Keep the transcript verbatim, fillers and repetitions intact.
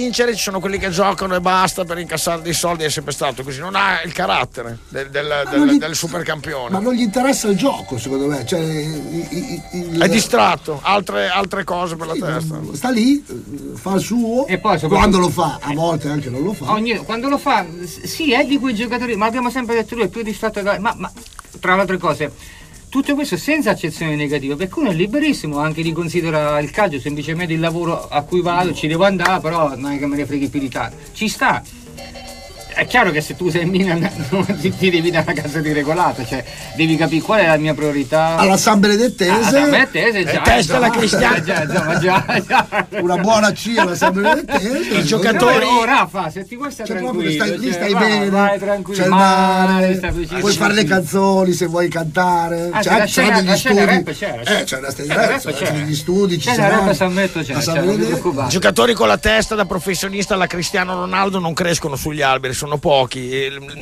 vincere, ci sono quelli che giocano e basta per incassare dei soldi, è sempre stato così, non ha il carattere del, del, del, gli, del supercampione. Ma non gli interessa il gioco, secondo me, cioè, il, il, il, è distratto, altre, altre cose per sì, la testa. Sta lì, fa il suo, e poi quando lo fa, a volte anche non lo fa. Ogni, quando lo fa, sì, è di quei giocatori, ma abbiamo sempre detto lui è più distratto, ma, ma tra le altre cose. Tutto questo senza accezione negativa, perché uno è liberissimo anche di considerare il calcio semplicemente il lavoro a cui vado, ci devo andare, però non è che me ne freghi più di tanto. Ci sta. È chiaro che se tu sei in Milan non ti, ti devi dare una casa di regolato, cioè devi capire qual è la mia priorità. Alla San Benedettese, alla San Benedettese già, testa la Cristiana, già, già, già, già. Una buona C alla San Benedettese. I giocatori, oh Rafa, se ti vuoi stare cioè, tranquillo, stai, lì cioè, stai vai, bene, vai tranquillo, c'è il mare, puoi vicino, fare le canzoni se vuoi cantare. Ah, c'è, la scena, degli la studi, scena rap c'era, eh, c'è una scena rap, c'è degli studi, ci c'è la rap a San Metto, c'è, c'è, non ti preoccupare. Giocatori con la testa da professionista alla Cristiano Ronaldo non crescono sugli alberi, sono pochi.